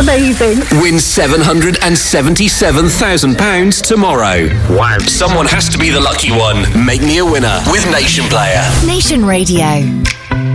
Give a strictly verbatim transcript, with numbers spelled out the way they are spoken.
amazing. Win seven hundred seventy-seven thousand pounds tomorrow. Wow. Someone has to be the lucky one. Make me a winner with Nation Player. Nation Radio.